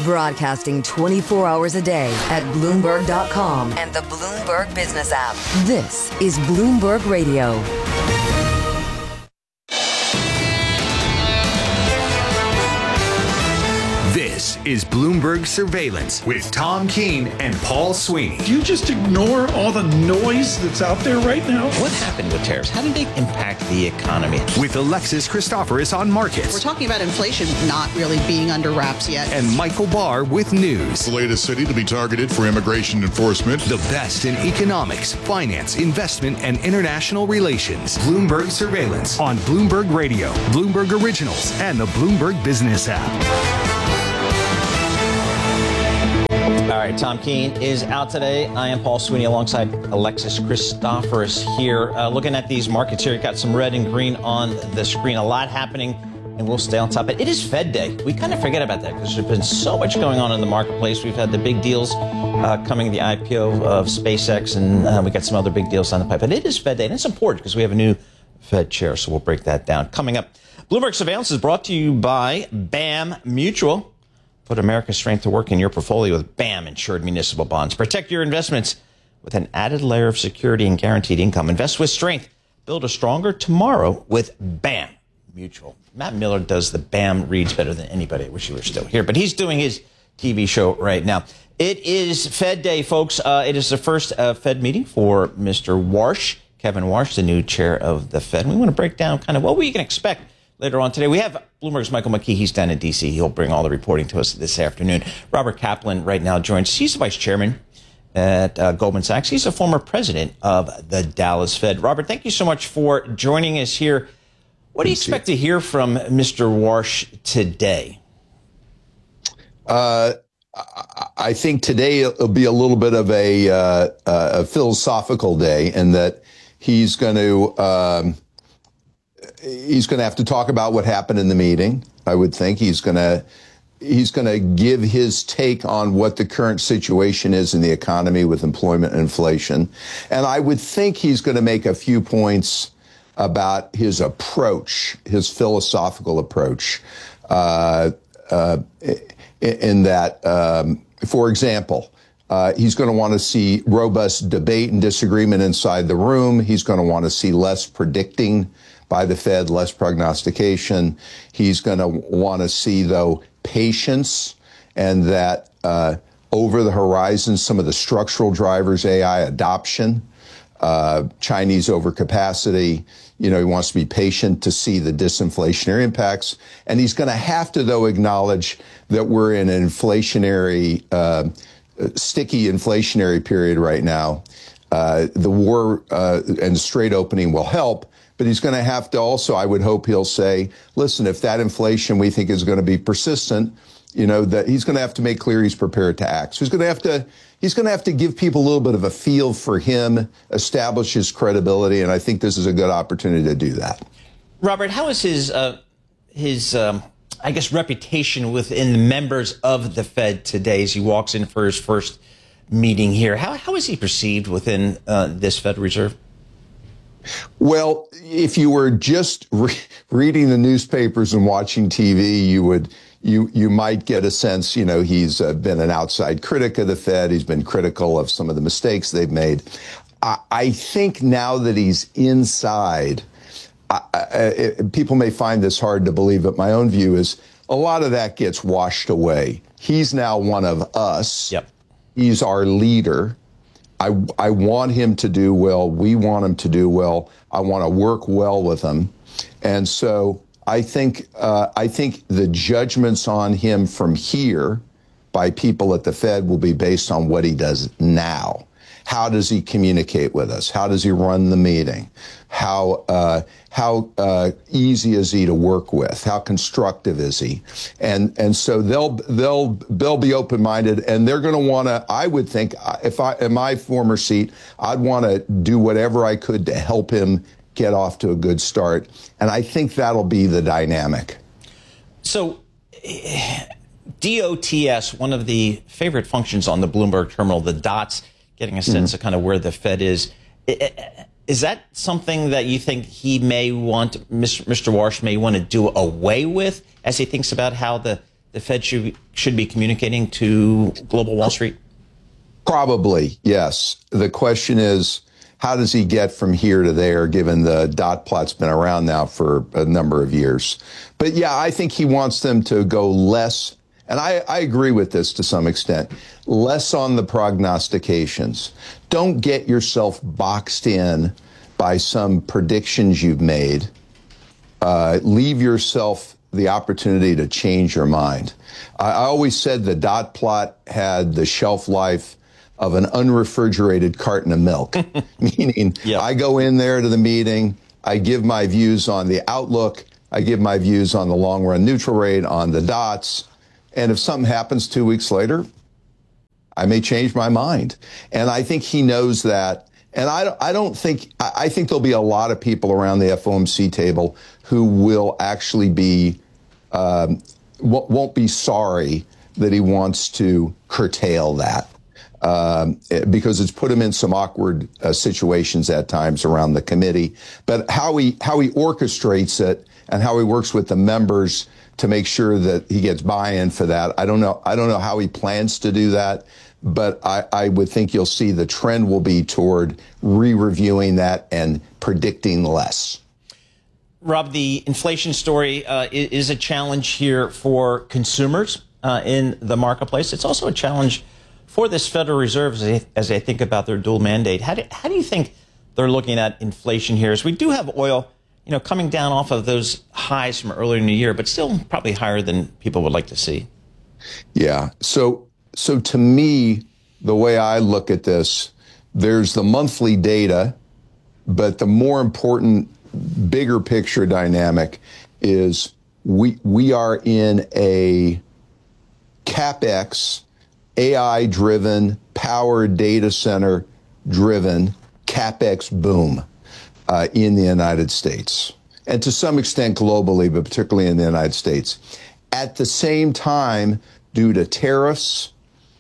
Broadcasting 24 hours a day at Bloomberg.com and the Bloomberg Business app. This is Bloomberg Radio. This is Bloomberg Surveillance with Tom Keene and Paul Sweeney. Do you just ignore all the noise that's out there right now? What happened with tariffs? How did they impact the economy? With Alexis Christoforous on markets. We're talking about inflation not really being under wraps yet. And Michael Barr with news. The latest city to be targeted for immigration enforcement. The best in economics, finance, investment, and international relations. Bloomberg Surveillance on Bloomberg Radio, Bloomberg Originals, and the Bloomberg Business app. All right, Tom Keene is out today. I am Paul Sweeney alongside Alexis Christoforous here. Looking at these markets here, you've got some red and green on the screen. A lot happening, and we'll stay on top of it. It is Fed Day. We kind of forget about that because there's been so much going on in the marketplace. We've had the big deals coming, the IPO of SpaceX, and we got some other big deals on the pipe. But it is Fed Day, and it's important because we have a new Fed chair, so we'll break that down. Coming up, Bloomberg Surveillance is brought to you by BAM Mutual. Put America's strength to work in your portfolio with BAM insured municipal bonds. Protect your investments with an added layer of security and guaranteed income. Invest with strength. Build a stronger tomorrow with BAM Mutual. Matt Miller does the BAM reads better than anybody. I wish he were still here, but he's doing his TV show right now. It is Fed Day, folks. It is the first Fed meeting for Mr. Warsh, Kevin Warsh, the new chair of the Fed. We want to break down kind of what we can expect later on today. We have Bloomberg's Michael McKee. He's down in D.C. He'll bring all the reporting to us this afternoon. Robert Kaplan right now joins us. He's the vice chairman at Goldman Sachs. He's a former president of the Dallas Fed. Robert, thank you so much for joining us here. What do you expect to hear from Mr. Warsh today? I think today it'll be a little bit of a philosophical day in that he's going to have to talk about what happened in the meeting. I would think he's going to give his take on what the current situation is in the economy with employment and inflation. And I would think he's going to make a few points about his approach, his philosophical approach, in that, for example, he's going to want to see robust debate and disagreement inside the room. He's going to want to see less predicting by the Fed, less prognostication. He's going to want to see, though, patience, and that over the horizon, some of the structural drivers, AI adoption, Chinese overcapacity. He wants to be patient to see the disinflationary impacts. And he's going to have to, though, acknowledge that we're in an inflationary, sticky inflationary period right now. The war and straight opening will help. But he's going to have to also, I would hope he'll say, listen, if that inflation we think is going to be persistent, that he's going to have to make clear he's prepared to act. So he's going to have to give people a little bit of a feel for him, establish his credibility, and I think this is a good opportunity to do that. Robert, how is his reputation within the members of the Fed today as he walks in for his first meeting here? How is he perceived within this Federal Reserve? Well, if you were just reading the newspapers and watching TV, you might get a sense, he's been an outside critic of the Fed. He's been critical of some of the mistakes they've made. I think now that he's inside, people may find this hard to believe, but my own view is a lot of that gets washed away. He's now one of us. Yep. He's our leader. I want him to do well. We want him to do well. I want to work well with him. And so I think the judgments on him from here by people at the Fed will be based on what he does now. How does he communicate with us? How does he run the meeting? How easy is he to work with? How constructive is he? And so they'll be open-minded, and they're going to want to. I would think, if I in my former seat, I'd want to do whatever I could to help him get off to a good start, and I think that'll be the dynamic. So, DOTS, one of the favorite functions on the Bloomberg terminal, the dots, getting a sense of kind of where the Fed is. Is that something that you think he may want, Mr. Warsh may want to do away with as he thinks about how the the Fed should be communicating to global Wall Street? Probably, yes. The question is, how does he get from here to there, given the dot plot's been around now for a number of years? But yeah, I think he wants them to go less, and I agree with this to some extent, less on the prognostications. Don't get yourself boxed in by some predictions you've made. Leave yourself the opportunity to change your mind. I always said the dot plot had the shelf life of an unrefrigerated carton of milk, meaning I go in there to the meeting, I give my views on the outlook, I give my views on the long run neutral rate, on the dots, and if something happens 2 weeks later, I may change my mind. And I think he knows that. And I think there'll be a lot of people around the FOMC table who will actually be, won't be sorry that he wants to curtail that. Because it's put him in some awkward situations at times around the committee. But how he orchestrates it and how he works with the members to make sure that he gets buy-in for that, I don't know how he plans to do that. But I would think you'll see the trend will be toward re-reviewing that and predicting less. Rob, the inflation story is a challenge here for consumers in the marketplace. It's also a challenge for this Federal Reserve as they think about their dual mandate. How do you think they're looking at inflation here? As we do have oil, coming down off of those highs from earlier in the year, but still probably higher than people would like to see. Yeah. So to me, the way I look at this, there's the monthly data, but the more important, bigger picture dynamic is we are in a CapEx, AI-driven, power data center-driven CapEx boom in the United States, and to some extent globally, but particularly in the United States. At the same time, due to tariffs,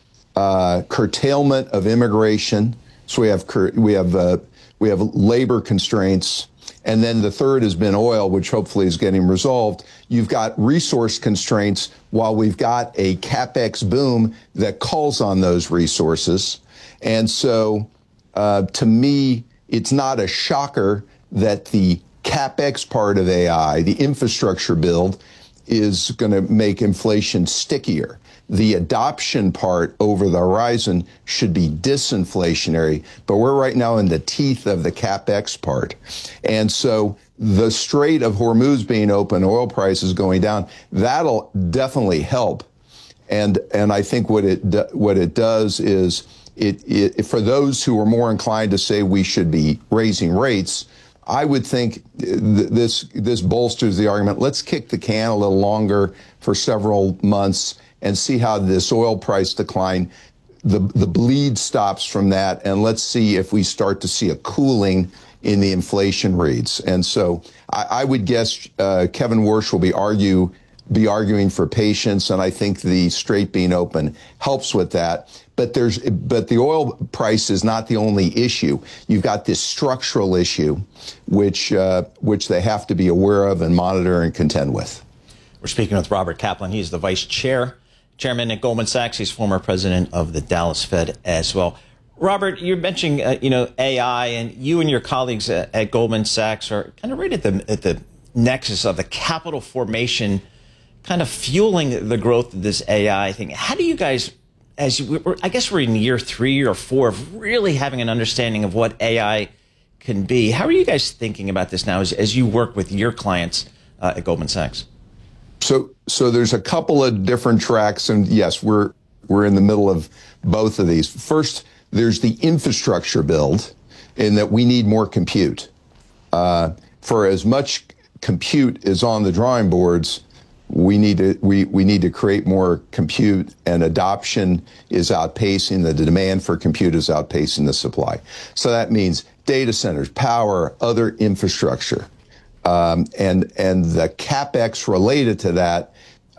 curtailment of immigration, so we have labor constraints, and then the third has been oil, which hopefully is getting resolved. You've got resource constraints while we've got a CapEx boom that calls on those resources. And so, to me, it's not a shocker that the CapEx part of AI, the infrastructure build, is going to make inflation stickier. The adoption part over the horizon should be disinflationary, but we're right now in the teeth of the CapEx part. And so the Strait of Hormuz being open, oil prices going down, that'll definitely help. And I think what it does is it for those who are more inclined to say we should be raising rates, I would think this bolsters the argument. Let's kick the can a little longer for several months and see how this oil price decline, the bleed stops from that, and let's see if we start to see a cooling in the inflation reads. And so I would guess Kevin Warsh will be arguing for patience, and I think the Strait being open helps with that. But the oil price is not the only issue. You've got this structural issue, which they have to be aware of and monitor and contend with. We're speaking with Robert Kaplan. He's the vice chairman at Goldman Sachs. He's former president of the Dallas Fed as well. Robert, you're mentioning AI, and you and your colleagues at Goldman Sachs are kind of right at the nexus of the capital formation, kind of fueling the growth of this AI thing. How do you guys, I guess we're in year 3 or 4 of really having an understanding of what AI can be. How are you guys thinking about this now as you work with your clients at Goldman Sachs? So there's a couple of different tracks, and yes, we're in the middle of both of these. First, there's the infrastructure build, in that we need more compute. For as much compute is on the drawing boards, we need to create more compute, and adoption is outpacing the demand for compute is outpacing the supply. So that means data centers, power, other infrastructure. And the CapEx related to that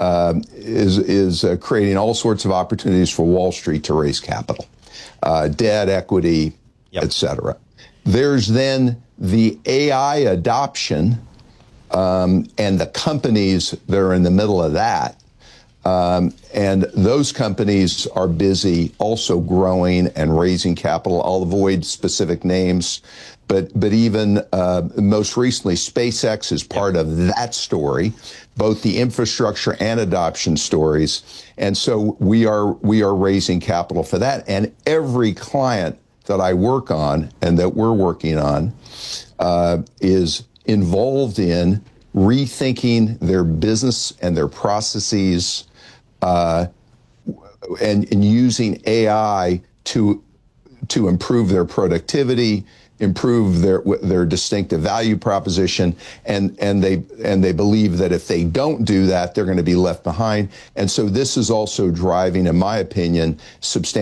is creating all sorts of opportunities for Wall Street to raise capital, debt, equity, et cetera. There's then the AI adoption and the companies that are in the middle of that. And those companies are busy also growing and raising capital. I'll avoid specific names, but even most recently, SpaceX is part of that story, both the infrastructure and adoption stories. And so we are raising capital for that. And every client that I work on and that we're working on is involved in rethinking their business and their processes, and using AI to improve their productivity, improve their distinctive value proposition, and they believe that if they don't do that, they're going to be left behind. And so this is also driving, in my opinion, substantial